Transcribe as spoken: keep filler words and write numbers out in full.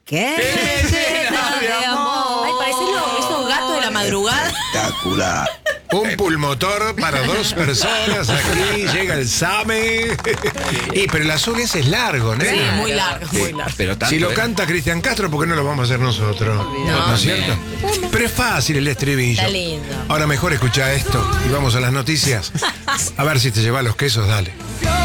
¿Qué? ¡Qué llena de amor! Ay, parecen los- esos gatos de la madrugada. Espectacular. Un pulmotor para dos personas. Aquí llega el Same. Y pero el azul ese es largo, ¿no? Sí, muy largo, Sí, muy largo. pero tanto, Si lo ¿eh? canta Cristian Castro, ¿por qué no lo vamos a hacer nosotros? ¿No, es cierto? Pero es fácil el estribillo. Está lindo. Ahora mejor escucha esto y vamos a las noticias. A ver si te lleva los quesos, dale.